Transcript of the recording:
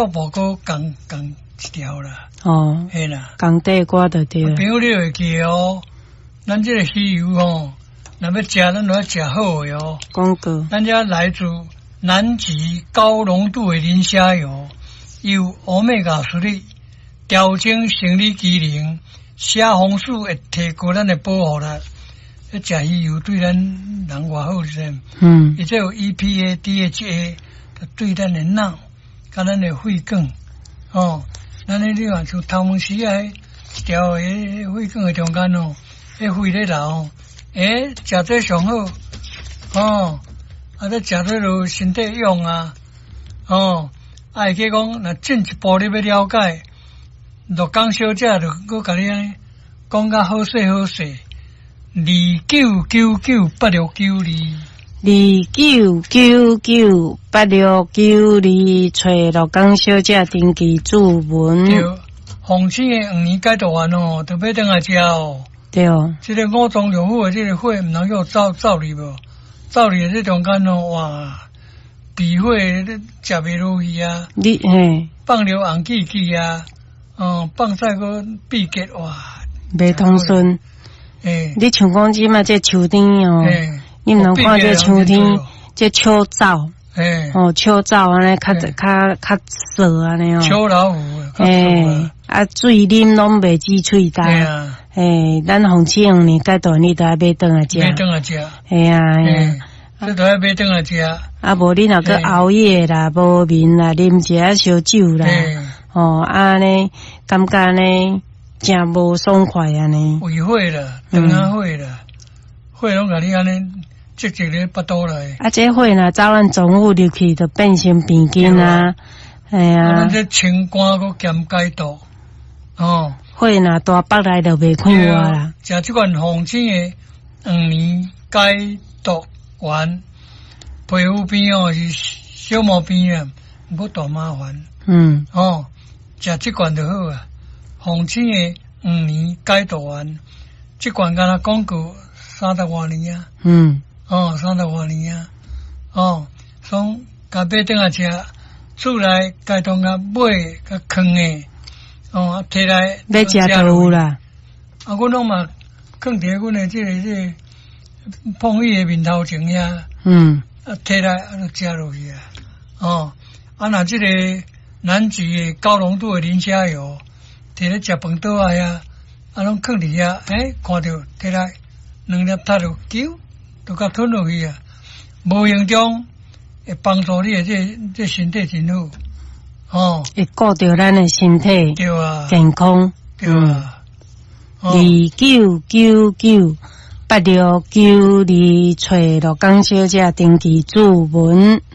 我无过讲一条啦。 哦， 嘿啦， 讲地瓜就对了。 朋友你会记哦，咱这个鱼油吼，若要食，咱就要食好的哦。 广告。 咱这来自南极高浓度的磷虾油，有欧米伽3的调整生理机能，虾红素会提高咱的保护力。食鱼油对咱人偌好势？而且有 EPA、DHA， 对咱的脑、甲咱的肺管哦。咱你讲像头毛时啊，一条肺管的中间哦，肺咧流，食这上好哦。再食这就身体用啊，会去讲，若进一步你要了解，陆江小姐就搁甲你安尼讲甲好势好势 ，29998692，找陆江小姐登记注文。 对，红星的5年解毒丸哦，就要等来食哦。 对哦， 这个五脏六腑的这个火，唔能够走离无，走离的这中间哦，哇，鼻火食袂落去啊。 你嘿， 放流红气气啊，放晒个闭结哇， 袂通顺。你像讲即嘛，这秋天哦，你毋通看这秋天，这秋燥，秋燥安尼较涩安尼哦。 秋老虎， 水啉拢袂止喙干。咱红七2年解毒，你都要买顿来食。 买顿来食。这都要买顿来食。 无你若个熬夜啦、无眠啦、啉一下烧酒啦，安尼感觉呢？真无爽快啊呢！ 胃火啦，肠仔火啦，火拢甲你安尼积咧腹肚内。 这火若早咱中午入去，就变成病菌啊！ 咱这清肝搁兼解毒， 火若大腹来就袂快活啦。 食这款红星的2年解毒丸，皮肤边是小毛病啊，无大麻烦。食这款就好啊。红星的5年解毒丸，这罐敢若广告30多年啊，30多年啊，从甲买顿来食，厝内解冻甲买甲藏的，摕来要食就有啦。 阮拢嘛藏伫阮的这个碰浴的面头前呀，摕来就食落去啊，若这个南极的高浓度的磷虾油。摕咧食饭倒来啊，拢放伫遐，看到摕来2粒塔就揪，就甲吞落去啊。无形中会帮助你的这身体真好， 会顾着咱的身体， 对啊， 健康， 对啊。 29998692，找陆江小姐登记注文。